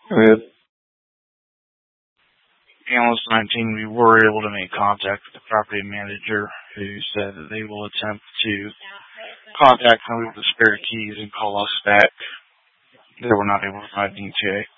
With Analyst 19, we were able to make contact with the property manager, who said that they will attempt to contact somebody with the spare keys and call us back. They were not able to find an ETA.